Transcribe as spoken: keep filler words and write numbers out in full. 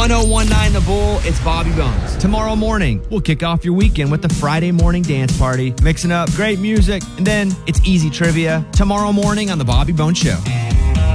ten nineteen The Bull, it's Bobby Bones. Tomorrow morning, we'll kick off your weekend with the Friday morning dance party, mixing up great music, and then it's easy trivia tomorrow morning on The Bobby Bones Show.